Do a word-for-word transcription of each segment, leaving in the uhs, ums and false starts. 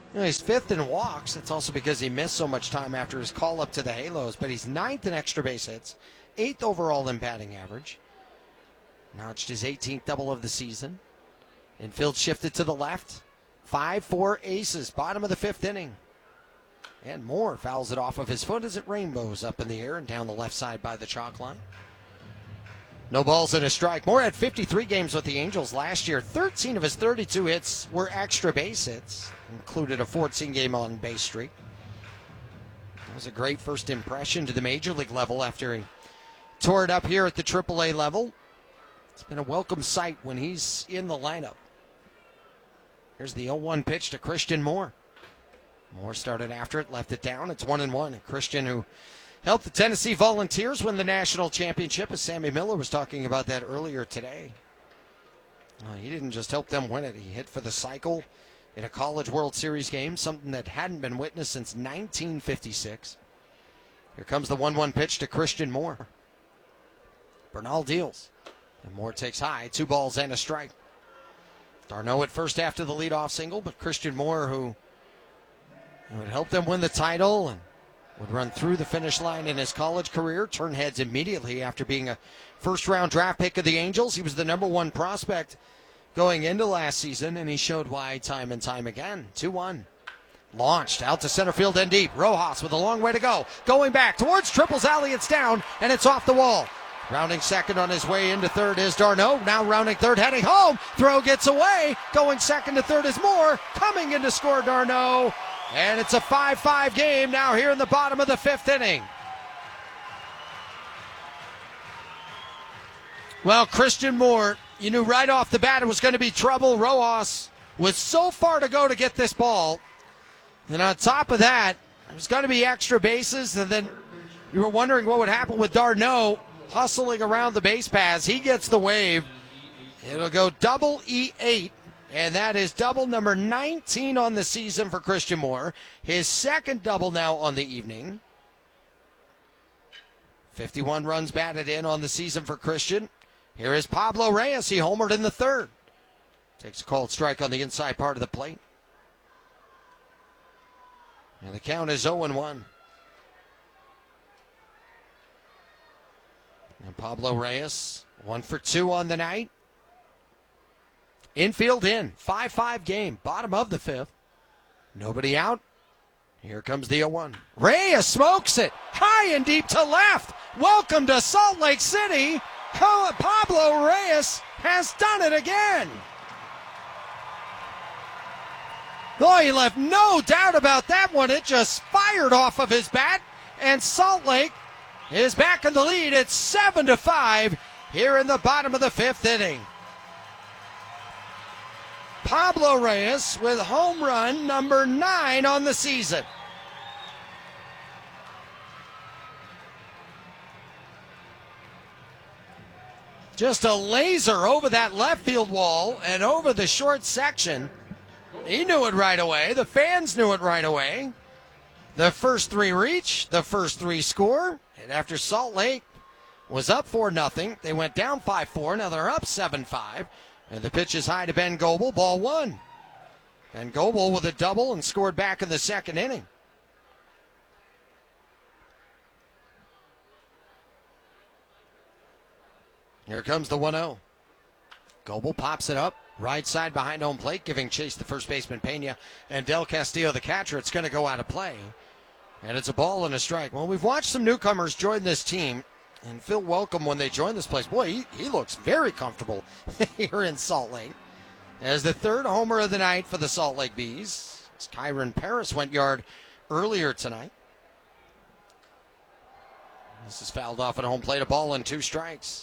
You know, he's fifth in walks. That's also because he missed so much time after his call up to the Halos. But he's ninth in extra base hits, eighth overall in batting average. Notched his eighteenth double of the season. Infield shifted to the left. five four aces, bottom of the fifth inning. And Moore fouls it off of his foot as it rainbows up in the air and down the left side by the chalk line. No balls and a strike. Moore had fifty-three games with the Angels last year. thirteen of his thirty-two hits were extra base hits. Included a fourteen game on base streak. That was a great first impression to the major league level after he tore it up here at the triple A level. It's been a welcome sight when he's in the lineup. Here's the oh one pitch to Christian Moore. Moore started after it, left it down. It's one and one. Christian, who helped the Tennessee Volunteers win the national championship, as Sammy Miller was talking about that earlier today. Uh, he didn't just help them win it. He hit for the cycle in a College World Series game, something that hadn't been witnessed since nineteen fifty-six. Here comes the one one pitch to Christian Moore. Bernal deals. And Moore takes high. Two balls and a strike. d'Arnaud at first after the leadoff single, but Christian Moore, who would help them win the title and would run through the finish line in his college career, turn heads immediately after being a first-round draft pick of the Angels. He was the number one prospect going into last season, and he showed why time and time again. two one. Launched out to center field and deep. Rojas with a long way to go. Going back towards Triples Alley. It's down, and it's off the wall. Rounding second on his way into third is d'Arnaud. Now rounding third, heading home. Throw gets away. Going second to third is Moore. Coming in to score d'Arnaud. And it's a five five game now here in the bottom of the fifth inning. Well, Christian Moore, you knew right off the bat it was going to be trouble. Rojas was so far to go to get this ball. And on top of that, it was going to be extra bases. And then you were wondering what would happen with d'Arnaud hustling around the base paths. He gets the wave. It'll go double E eight. And that is double number nineteen on the season for Christian Moore. His second double now on the evening. fifty-one runs batted in on the season for Christian. Here is Pablo Reyes. He homered in the third. Takes a called strike on the inside part of the plate. And the count is oh and one. And Pablo Reyes, one for two on the night. Infield in, five five game, bottom of the fifth. Nobody out. Here comes the oh one. Reyes smokes it, high and deep to left. Welcome to Salt Lake City. Pablo Reyes has done it again. Oh, he left no doubt about that one. It just fired off of his bat, and Salt Lake is back in the lead. It's seven to five here in the bottom of the fifth inning. Pablo Reyes with home run number nine on the season. Just a laser over that left field wall and over the short section. He knew it right away. The fans knew it right away. The first three reach, the first three score. And after Salt Lake was up four nothing, they went down five four. Now they're up seven five. And the pitch is high to Ben Goebel, ball one. Ben Goebel with a double and scored back in the second inning. Here comes the one oh. Goebel pops it up, right side behind home plate, giving chase to first baseman Pena and Del Castillo, the catcher. It's going to go out of play. And it's a ball and a strike. Well, we've watched some newcomers join this team. And Phil Welcome, when they joined this place, boy, he, he looks very comfortable here in Salt Lake. As the third homer of the night for the Salt Lake Bees. As Kyron Paris went yard earlier tonight. This is fouled off at home plate, a ball and two strikes.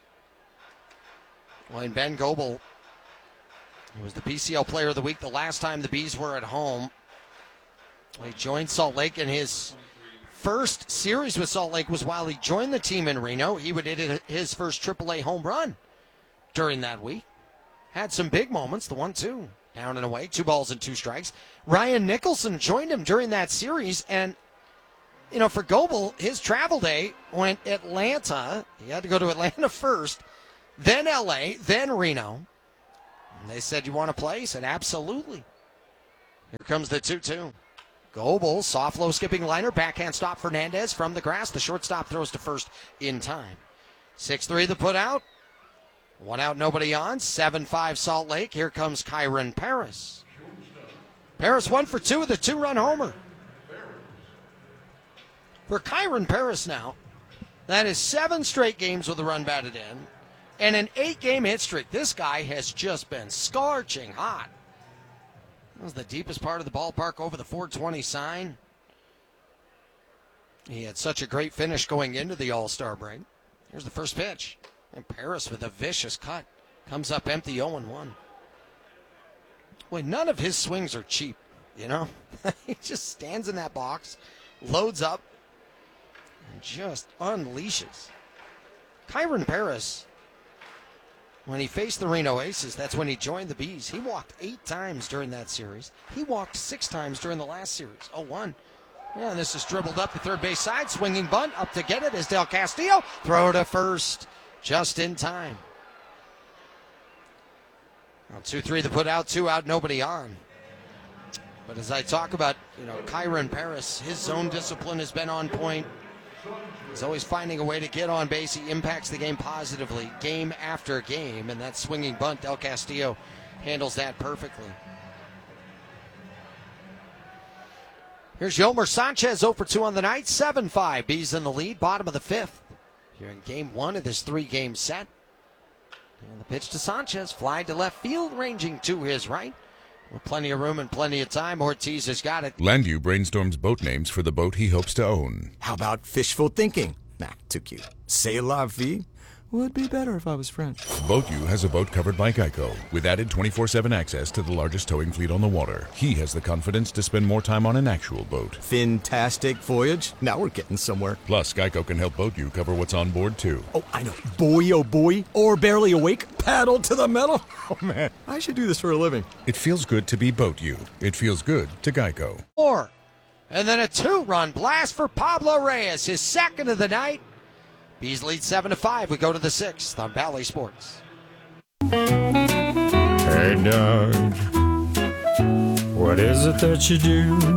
Well, and Ben Goebel, he was the P C L Player of the Week the last time the Bees were at home. He joined Salt Lake, and his first series with Salt Lake was while he joined the team in Reno. He would hit his first triple A home run during that week. Had some big moments, the one two, down and away, two balls and two strikes. Ryan Nicholson joined him during that series, and, you know, for Goebel, his travel day went Atlanta. He had to go to Atlanta first, then L A, then Reno. And they said, you want to play? He said, absolutely. Here comes the two two. Goebel, soft low skipping liner, backhand stop Fernandez from the grass. The shortstop throws to first in time. six three the put out. One out, nobody on. seven five Salt Lake. Here comes Kyron Paris. Paris one for two with a two-run homer. For Kyron Paris now, that is seven straight games with a run batted in and an eight-game hit streak. This guy has just been scorching hot. That was the deepest part of the ballpark over the four twenty sign. He had such a great finish going into the All-Star break. Here's the first pitch. And Paris with a vicious cut. Comes up empty oh one. Boy, none of his swings are cheap, you know? He just stands in that box, loads up, and just unleashes. Kyron Paris, when he faced the Reno Aces, that's when he joined the Bees. He walked eight times during that series. He walked six times during the last series. oh one. Yeah, and this is dribbled up the third base side. Swinging bunt. Up to get it is Del Castillo. Throw to first. Just in time. Well, two three the put out. Two out, nobody on. But as I talk about, you know, Kyron Paris, his zone discipline has been on point. He's always finding a way to get on base. He impacts the game positively, game after game. And that swinging bunt, Del Castillo handles that perfectly. Here's Yolmer Sanchez, oh for two on the night, seven five. Bees in the lead, bottom of the fifth. Here in game one of this three-game set. And the pitch to Sanchez, fly to left field, ranging to his right. With plenty of room and plenty of time, Ortiz has got it. Landu brainstorms boat names for the boat he hopes to own. How about fishful thinking? Nah, too cute. C'est la vie? Would be better if I was French. BoatU has a boat covered by Geico, with added twenty-four seven access to the largest towing fleet on the water. He has the confidence to spend more time on an actual boat. Fantastic voyage. Now we're getting somewhere. Plus, Geico can help BoatU cover what's on board, too. Oh, I know. Boy, oh boy. Or barely awake. Paddle to the metal. Oh, man. I should do this for a living. It feels good to be BoatU. It feels good to Geico. Four. And then a two-run blast for Pablo Reyes, his second of the night. Bees lead seven to five. We go to the sixth on Bally Sports. Hey, Doug, what is it that you do?